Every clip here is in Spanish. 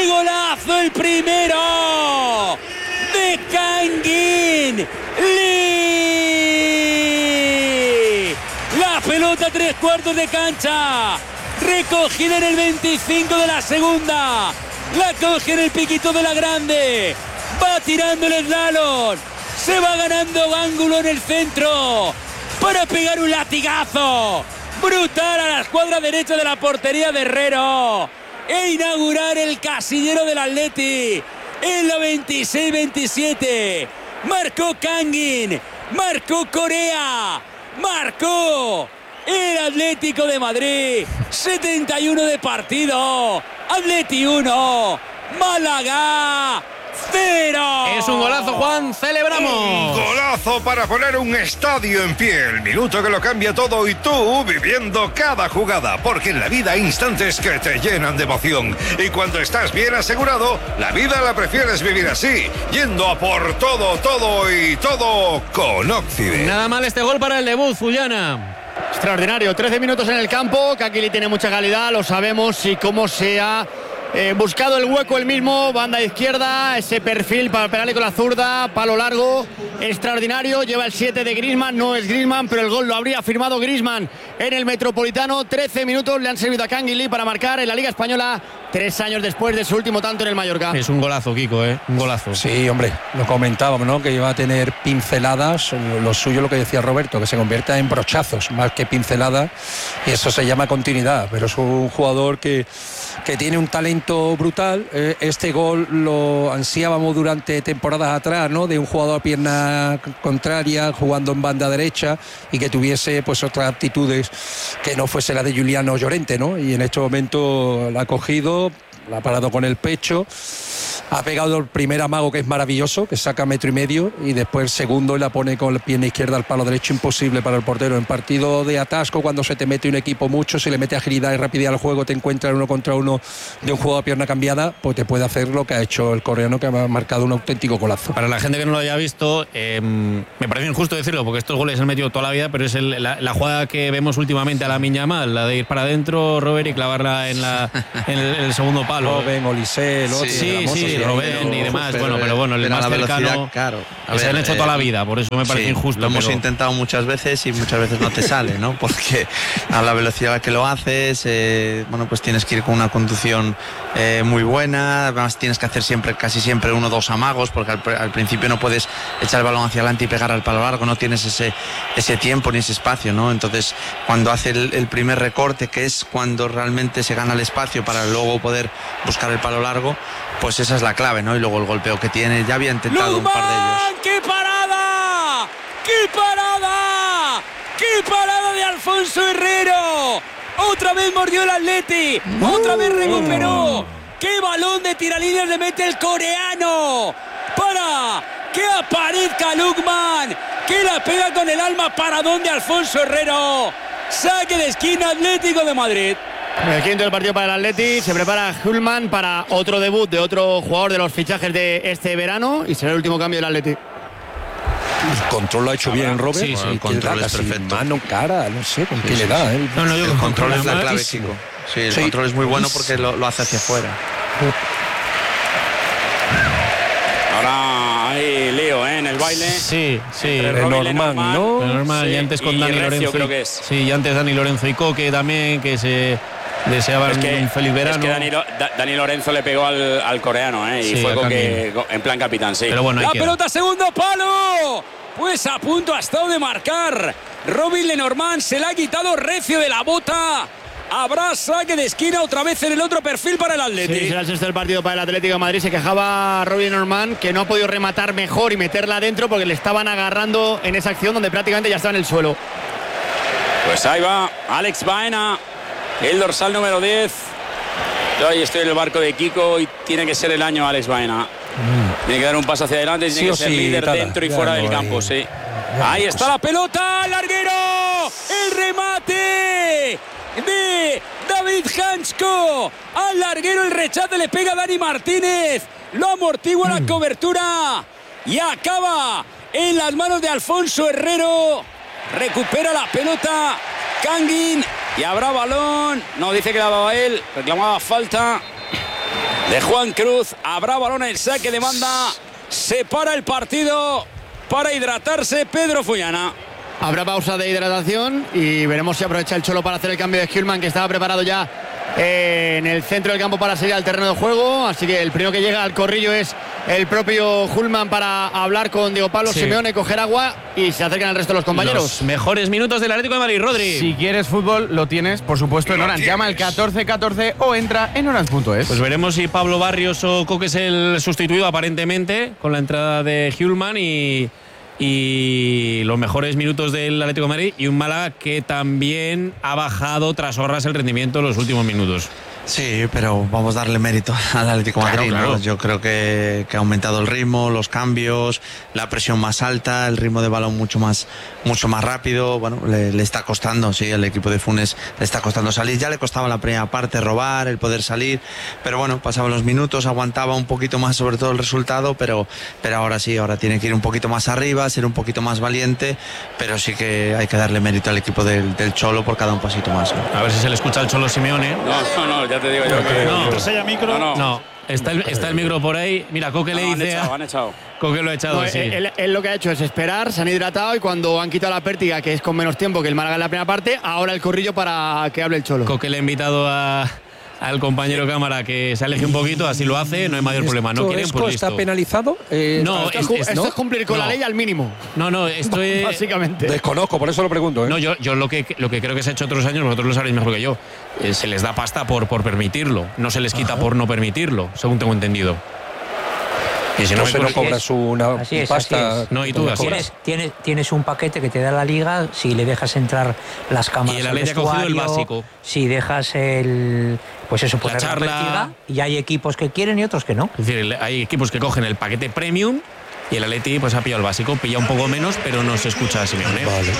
golazo el primero de Kangin Lee. La pelota 3/4 de cancha, recogida en el 25 de la segunda. La coge en el piquito de la grande. Va tirando el slalom. Se va ganando ángulo en el centro para pegar un latigazo brutal a la escuadra derecha de la portería de Herrero e inaugurar el casillero del Atleti en la 26-27. Marcó Kangin, marcó Corea, marcó el Atlético de Madrid. 71 de partido. Atleti 1, Málaga 0. Es un golazo, Juan, celebramos. Un golazo para poner un estadio en pie. El minuto que lo cambia todo y tú viviendo cada jugada. Porque en la vida hay instantes que te llenan de emoción. Y cuando estás bien asegurado, la vida la prefieres vivir así. Yendo a por todo con Occident. Nada mal este gol para el debut, Fullana. Extraordinario, 13 minutos en el campo. Kakili tiene mucha calidad, lo sabemos, y cómo se ha buscado el hueco el mismo, banda izquierda, ese perfil para pegarle con la zurda, palo largo, extraordinario. Lleva el 7 de Griezmann, no es Griezmann, pero el gol lo habría firmado Griezmann en el Metropolitano. 13 minutos le han servido a Kangin Lee para marcar en la Liga Española 3 años después de su último tanto en el Mallorca. Es un golazo, Kiko, un golazo. Sí, hombre, lo comentábamos, ¿no? Que iba a tener pinceladas, lo suyo, lo que decía Roberto, que se convierta en brochazos más que pinceladas, y eso se llama continuidad. Pero es un jugador que tiene un talento brutal. Este gol lo ansiábamos durante temporadas atrás, ¿no? De un jugador a pierna contraria jugando en banda derecha y que tuviese pues otras aptitudes que no fuese la de Giuliano Llorente, ¿no? Y en este momento la ha cogido, la ha parado con el pecho, ha pegado el primer amago, que es maravilloso, que saca 1,5 metros, y después el segundo y la pone con la pierna izquierda al palo derecho, imposible para el portero. En partido de atasco, cuando se te mete un equipo mucho, se le mete agilidad y rapidez al juego, te encuentras 1 contra 1 de un juego a pierna cambiada, pues te puede hacer lo que ha hecho el coreano, que ha marcado un auténtico golazo. Para la gente que no lo haya visto, me parece injusto decirlo, porque estos goles se han metido toda la vida, pero es la jugada que vemos últimamente a Lamine Yamal, la de ir para adentro, Robert, y clavarla en el segundo palo. Robben, Olise, el otro, sí, Robben y demás, pero el más cercano, claro, se han hecho toda la vida, por eso me parece injusto. Lo hemos intentado muchas veces y muchas veces no te sale, ¿no? Porque a la velocidad a la que lo haces, pues tienes que ir con una conducción muy buena. Además tienes que hacer casi siempre 1 o 2 amagos, porque al principio no puedes echar el balón hacia adelante y pegar al palo largo, no tienes ese tiempo ni ese espacio, ¿no? Entonces, cuando hace el primer recorte, que es cuando realmente se gana el espacio para luego poder buscar el palo largo, pues esa es la clave, ¿no? Y luego el golpeo que tiene, ya había intentado Lukman, un par de ellos. ¡Qué parada! ¡Qué parada! ¡Qué parada de Alfonso Herrero! Otra vez mordió el Atleti, otra vez recuperó. ¡Qué balón de tiralíneas le mete el coreano! Para que aparezca Lukman, que la pega con el alma. Paradón de Alfonso Herrero. Saque de esquina, Atlético de Madrid. El quinto del partido para el Atleti. Se prepara Hulman para otro debut de otro jugador de los fichajes de este verano, y será el último cambio del Atleti. El control lo ha hecho bien Robert. Sí, el control es perfecto. Mano, cara, no sé con qué le da. El control es la clave, chico. Sí, el control es muy bueno porque lo hace hacia afuera. Ahora hay lío en el baile. Sí. Norman, ¿no? Normal, y antes con Dani Lorenzo. Creo que es. Sí, y antes Dani Lorenzo y Coque también, que se deseaban un feliz verano. Es que Dani Lorenzo le pegó al coreano, y fue Coque en plan capitán, sí. Pero bueno, la pelota, segundo palo. Pues a punto ha estado de marcar Robin Lenormand, se la ha quitado recio de la bota. Habrá saque de esquina otra vez en el otro perfil para el Atleti. Sí, será el sexto del partido para el Atlético de Madrid. Se quejaba Robin Lenormand que no ha podido rematar mejor y meterla adentro porque le estaban agarrando en esa acción donde prácticamente ya estaba en el suelo. Pues ahí va Alex Baena, el dorsal número 10. Yo ahí estoy en el barco de Kiko y tiene que ser el año Alex Baena. Tiene que dar un paso hacia adelante y tiene que ser líder dentro y fuera del campo, sí. Ahí está la pelota, el larguero, el remate de David Hansko al larguero, el rechace le pega a Dani Martínez, lo amortigua la cobertura y acaba en las manos de Alfonso Herrero. Recupera la pelota Kangin y habrá balón. No, dice que la daba él, reclamaba falta. de Juan Cruz. Habrá balón en saque de banda. Se para el partido para hidratarse Pedro Fullana. Habrá pausa de hidratación y veremos si aprovecha el Cholo para hacer el cambio de Hjulman, que estaba preparado ya en el centro del campo para salir al terreno de juego. Así que el primero que llega al corrillo es el propio Hjulman para hablar con Diego Pablo Simeone, coger agua, y se acercan al resto de los compañeros. Los mejores minutos del Atlético de Madrid, Rodri. Si quieres fútbol, lo tienes, por supuesto, en Orange. Llama al 1414 o entra en orange.es. Pues veremos si Pablo Barrios o Coque es el sustituido, aparentemente, con la entrada de Hjulman y los mejores minutos del Atlético de Madrid, y un Málaga que también ha bajado tras horas el rendimiento en los últimos minutos. Sí, pero vamos a darle mérito al Atlético de Madrid, claro. ¿no? Yo creo que ha aumentado el ritmo, los cambios, la presión más alta, el ritmo de balón mucho más rápido. Bueno, le está costando, sí, el equipo de Funes le está costando salir. Ya le costaba la primera parte robar, el poder salir, pero bueno, pasaban los minutos, aguantaba un poquito más, sobre todo el resultado, pero ahora sí, ahora tiene que ir un poquito más arriba, ser un poquito más valiente, pero sí que hay que darle mérito al equipo del Cholo por cada un pasito más, ¿no? A ver si se le escucha al Cholo Simeone. No, ya te digo yo que No, está el micro por ahí. Mira, Coque le dice. Han echado. Coque lo ha echado, No, sí. él lo que ha hecho es esperar, se han hidratado, y cuando han quitado la pértiga, que es con menos tiempo que el Málaga en la primera parte, ahora el corrillo para que hable el Cholo. Coque le ha invitado al compañero cámara que se aleje un poquito, así lo hace, no hay mayor problema. No quieren, pues listo. ¿Está penalizado? No, esto es cumplir con la ley al mínimo. No, esto es. Básicamente. Desconozco, por eso lo pregunto. No, yo lo que creo que se ha hecho otros años, vosotros lo sabréis mejor que yo. Se les da pasta por permitirlo, no se les quita por no permitirlo, según tengo entendido. Y si no me se lo cobras una pasta. No, y tú así tienes un paquete que te da la liga si le dejas entrar las cámaras. Y el Atleti ha cogido el básico. Si dejas poner la pértiga, y hay equipos que quieren y otros que no. Es decir, hay equipos que cogen el paquete premium y el Atleti pues ha pillado el básico, pilla un poco menos, pero no se escucha a Simeone. Vale.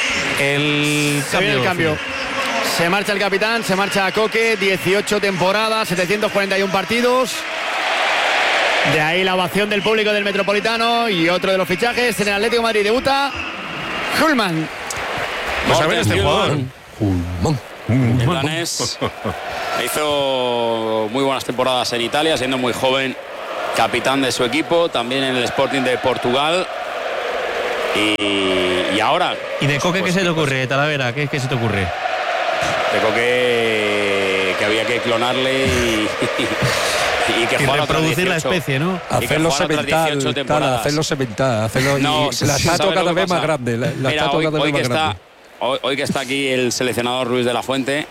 Se viene el cambio. Se marcha el capitán, se marcha Coque, 18 temporadas, 741 partidos. De ahí la ovación del público del Metropolitano, y otro de los fichajes en el Atlético de Madrid debuta Hjulman. Pues a ver este jugador. El danés hizo muy buenas temporadas en Italia, siendo muy joven, capitán de su equipo, también en el Sporting de Portugal. Y ahora. ¿Y de Coque qué se te ocurre, Talavera? ¿Qué se te ocurre? De Coque que había que clonarle y que jugara reproducir la especie, ¿no? Hacerlo semental, hacerlo no, la estatua cada vez más grande. Hoy que está aquí el seleccionador Luis de la Fuente,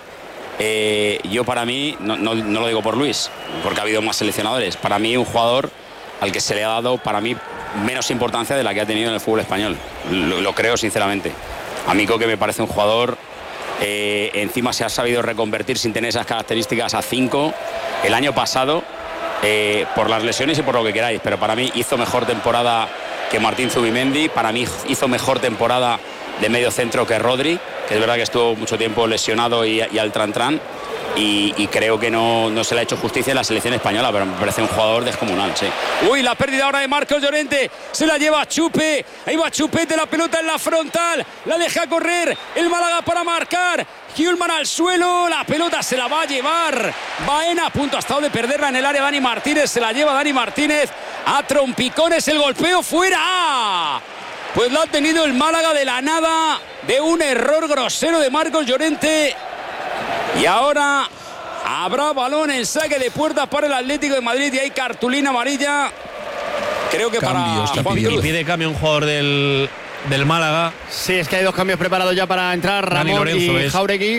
yo para mí, no lo digo por Luis, porque ha habido más seleccionadores, para mí un jugador al que se le ha dado, para mí, menos importancia de la que ha tenido en el fútbol español. Lo creo sinceramente. A mí Coque me parece un jugador, encima se ha sabido reconvertir sin tener esas características a 5 el año pasado, por las lesiones y por lo que queráis, pero para mí hizo mejor temporada que Martín Zubimendi, para mí hizo mejor temporada de medio centro que Rodri, que es verdad que estuvo mucho tiempo lesionado y al tran-tran, y creo que no se le ha hecho justicia en la selección española, pero me parece un jugador descomunal, sí. Uy, la pérdida ahora de Marcos Llorente, se la lleva Chupe, ahí va Chupete, la pelota en la frontal, la deja correr el Málaga para marcar, Hjulman al suelo, la pelota se la va a llevar Baena, a punto ha estado de perderla en el área Dani Martínez, se la lleva Dani Martínez a trompicones, el golpeo fuera. Pues lo ha tenido el Málaga de la nada, de un error grosero de Marcos Llorente. Y ahora habrá balón en saque de puerta para el Atlético de Madrid, y hay cartulina amarilla. Creo que Cambios, para Juan Cruz. Y pide cambio un jugador del Málaga. Sí, es que hay dos cambios preparados ya para entrar, Ramón y Jáuregui.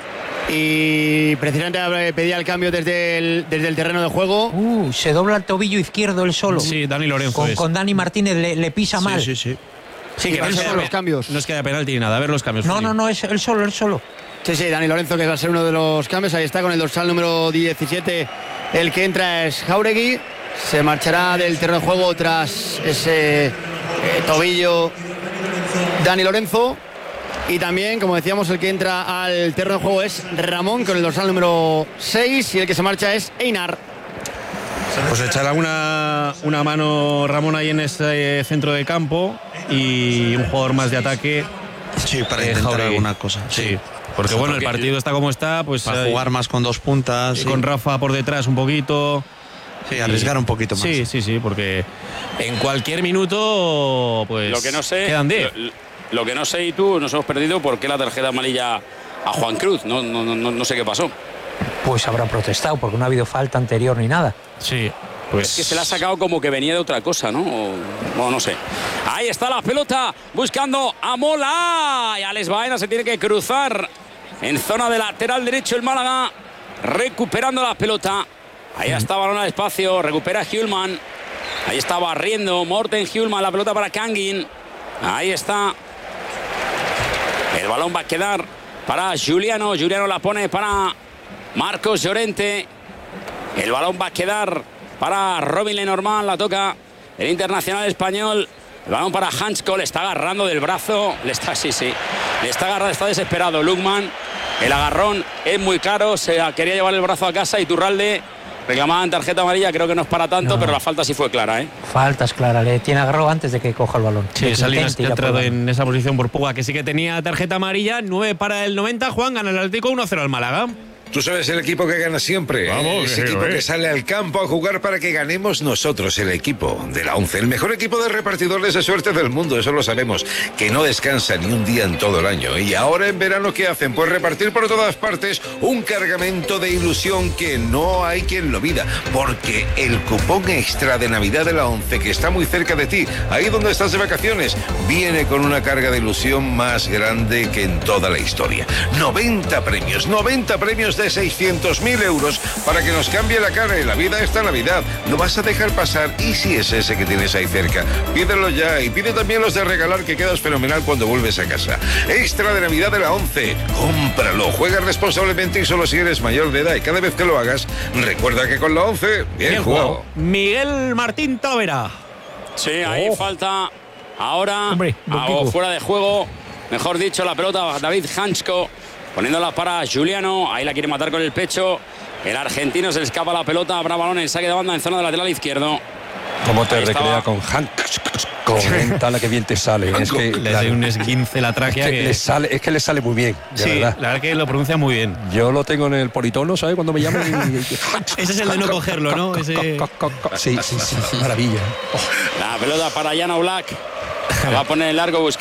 Y precisamente pedía el cambio desde el terreno de juego. Se dobla el tobillo izquierdo el Solo. Sí, Dani Lorenzo. Con Dani Martínez le pisa mal. Sí, que son los cambios. No es que haya penalti ni nada, a ver los cambios. No, es el Solo. Sí, Dani Lorenzo, que va a ser uno de los cambios. Ahí está con el dorsal número 17. El que entra es Jáuregui. Se marchará del terreno de juego tras ese tobillo Dani Lorenzo. Y también, como decíamos, el que entra al terreno de juego es Ramón con el dorsal número 6. Y el que se marcha es Einar. Pues echará una mano Ramón ahí en ese centro de campo, y un jugador más de ataque. Sí, para intentar Jáuregui. alguna cosa. Sí. Porque bueno, el partido está como está, pues para jugar más con dos puntas. Con Rafa por detrás un poquito, Sí, arriesgar un poquito más. Sí, porque en cualquier minuto, pues lo que no sé, quedan 10. Lo que no sé, y tú, nos hemos perdido por qué la tarjeta amarilla a Juan Cruz. No sé qué pasó. Pues habrá protestado porque no ha habido falta anterior ni nada. Sí. Pues es que se la ha sacado como que venía de otra cosa, ¿no? O no sé. Ahí está la pelota buscando a Mola. Y Alex Baena se tiene que cruzar en zona de lateral derecho el Málaga. Recuperando la pelota. Ahí está balón al espacio. Recupera Hjulman. Ahí está barriendo Morten Hjulman. La pelota para Kangin. Ahí está. El balón va a quedar para Juliano. Juliano la pone para Marcos Llorente. El balón va a quedar para Robin Lenormand, la toca el internacional español. El balón para Hansko, le está agarrando del brazo. Le está agarrando, está desesperado Lukman. El agarrón es muy claro, se quería llevar el brazo a casa. Iturralde reclamaban tarjeta amarilla, creo que no es para tanto, pero la falta sí fue clara, ¿eh? Falta es clara, le tiene agarrado antes de que coja el balón. Sí, Salinas que ha entrado en esa posición por Puga, que sí que tenía tarjeta amarilla. 9 para el 90, Juan, gana el Atlético 1-0 al Málaga. Tú sabes, el equipo que gana siempre. Vamos, ese equipo que sale al campo a jugar para que ganemos nosotros, el equipo de la ONCE. El mejor equipo de repartidores de suerte del mundo, eso lo sabemos. Que no descansa ni un día en todo el año. Y ahora en verano, ¿qué hacen? Pues repartir por todas partes un cargamento de ilusión que no hay quien lo mida. Porque el cupón extra de Navidad de la ONCE, que está muy cerca de ti, ahí donde estás de vacaciones, viene con una carga de ilusión más grande que en toda la historia. 90 premios de 600.000 euros para que nos cambie la cara y la vida esta Navidad. ¿Lo vas a dejar pasar? ¿Y si es ese que tienes ahí cerca? Pídelo ya y pide también los de regalar, que quedas fenomenal cuando vuelves a casa. Extra de Navidad de la ONCE. Cómpralo. Juega responsablemente y solo si eres mayor de edad. Y cada vez que lo hagas, recuerda que con la ONCE, bien jugado. Miguel Martín Tavera. Sí, ahí falta ahora. Hombre, fuera de juego. Mejor dicho, la pelota David Hansko. Poniéndola para Juliano, ahí la quiere matar con el pecho. El argentino se le escapa la pelota, habrá balón en saque de banda en zona de lateral izquierdo. ¿Cómo te recrea con Hank? Comenta la que bien te sale. Es que le doy un esguince la tráquea. Es que le sale muy bien, de verdad. La verdad que lo pronuncia muy bien. Yo lo tengo en el politono, ¿sabes? Cuando me llaman. Ese es el de no cogerlo, ¿no? Sí, maravilla. La pelota para Jan Oblak. Va a poner el largo